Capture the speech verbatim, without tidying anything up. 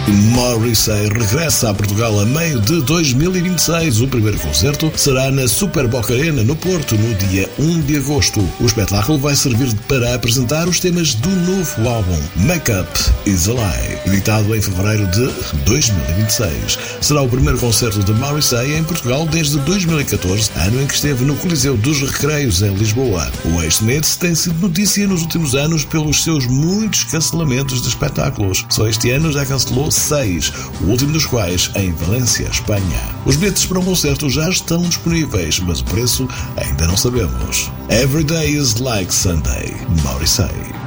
Morrissey regressa a Portugal a meio de dois mil e vinte e seis. O primeiro concerto será na Super Boca Arena, no Porto, no dia um de agosto. O espetáculo vai servir para apresentar os temas do novo álbum Make Up Is a Lie, editado em fevereiro de dois mil e vinte e seis. Será o primeiro concerto de Morrissey em Portugal desde dois mil e catorze, ano em que esteve no Coliseu dos Recreios, em Lisboa. O ex-Smith tem sido notícia nos últimos anos pelos seus muitos cancelamentos de espetáculos. Só este ano já cancelou seis, o último dos quais em Valência, Espanha. Os bilhetes para um concerto já estão disponíveis, mas o preço ainda não sabemos. Every Day is Like Sunday, Morrissey.